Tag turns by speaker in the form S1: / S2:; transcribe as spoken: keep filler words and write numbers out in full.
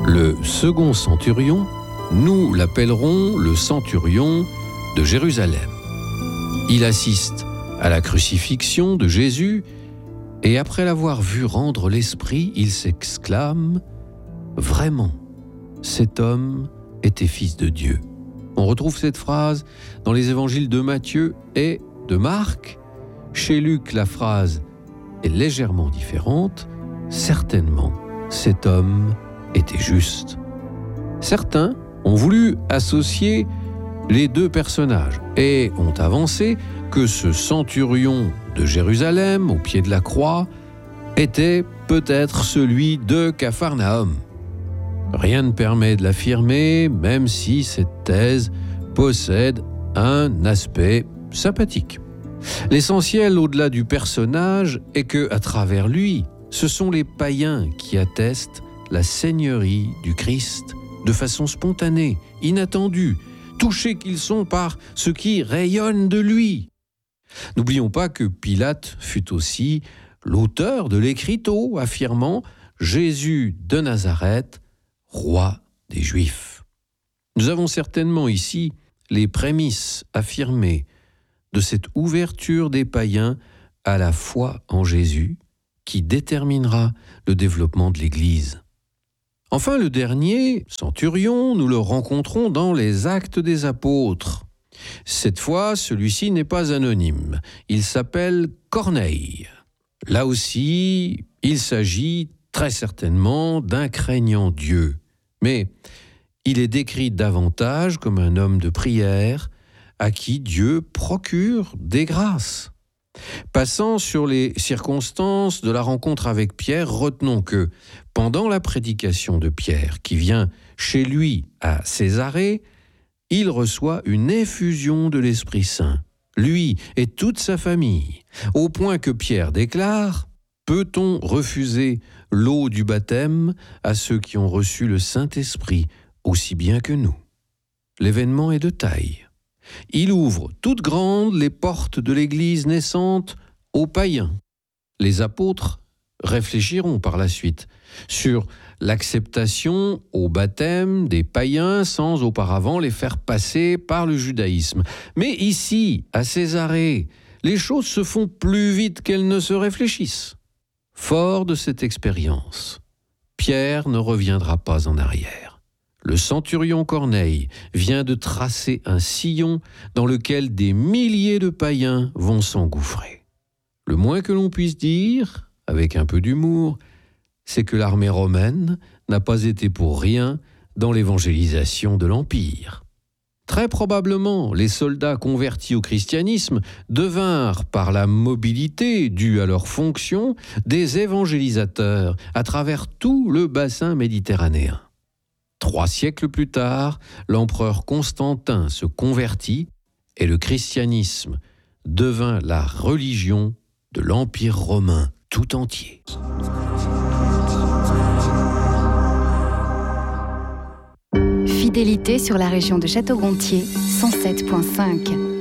S1: Le second centurion, nous l'appellerons le centurion de Jérusalem. Il assiste à la crucifixion de Jésus et après l'avoir vu rendre l'esprit, il s'exclame « Vraiment, cet homme était fils de Dieu ». On retrouve cette phrase dans les évangiles de Matthieu et de Marc. Chez Luc, la phrase est légèrement différente. Certainement, cet homme était juste. Certains ont voulu associer les deux personnages et ont avancé que ce centurion de Jérusalem, au pied de la croix, était peut-être celui de Capharnaüm. Rien ne permet de l'affirmer, même si cette thèse possède un aspect sympathique. L'essentiel, au-delà du personnage, est que, à travers lui, ce sont les païens qui attestent la seigneurie du Christ de façon spontanée, inattendue, touchés qu'ils sont par ce qui rayonne de lui. N'oublions pas que Pilate fut aussi l'auteur de l'écriteau affirmant « Jésus de Nazareth, roi des Juifs ». Nous avons certainement ici les prémices affirmées de cette ouverture des païens à la foi en Jésus qui déterminera le développement de l'Église. Enfin, le dernier, centurion, nous le rencontrons dans les Actes des Apôtres. Cette fois, celui-ci n'est pas anonyme. Il s'appelle Corneille. Là aussi, il s'agit très certainement d'un craignant Dieu. Mais il est décrit davantage comme un homme de prière à qui Dieu procure des grâces. Passant sur les circonstances de la rencontre avec Pierre, retenons que pendant la prédication de Pierre, qui vient chez lui à Césarée, il reçoit une effusion de l'Esprit Saint, lui et toute sa famille, au point que Pierre déclare « Peut-on refuser l'eau du baptême à ceux qui ont reçu le Saint-Esprit aussi bien que nous ?» L'événement est de taille. Il ouvre toutes grandes les portes de l'Église naissante aux païens. Les apôtres réfléchiront par la suite sur l'acceptation au baptême des païens sans auparavant les faire passer par le judaïsme. Mais ici, à Césarée, les choses se font plus vite qu'elles ne se réfléchissent. Fort de cette expérience, Pierre ne reviendra pas en arrière. Le centurion Corneille vient de tracer un sillon dans lequel des milliers de païens vont s'engouffrer. Le moins que l'on puisse dire, avec un peu d'humour, c'est que l'armée romaine n'a pas été pour rien dans l'évangélisation de l'Empire. Très probablement, les soldats convertis au christianisme devinrent, par la mobilité due à leur fonction, des évangélisateurs à travers tout le bassin méditerranéen. Trois siècles plus tard, l'empereur Constantin se convertit et le christianisme devint la religion de l'Empire romain tout entier.
S2: Fidélité sur la région de Château-Gontier, cent sept virgule cinq.